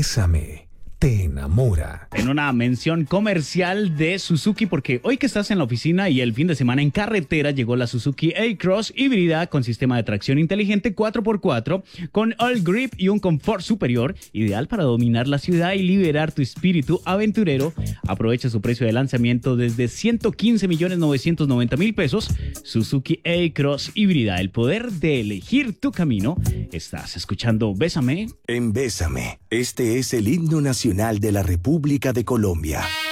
Bésame te enamora. En una mención comercial de Suzuki, porque hoy que estás en la oficina y el fin de semana en carretera, llegó la Suzuki A-Cross híbrida con sistema de tracción inteligente 4x4, con all grip y un confort superior, ideal para dominar la ciudad y liberar tu espíritu aventurero. Aprovecha su precio de lanzamiento desde 115.990.000 pesos. Suzuki A-Cross híbrida, el poder de elegir tu camino. Estás escuchando Bésame. En Bésame, este es el himno nacional de la República de Colombia.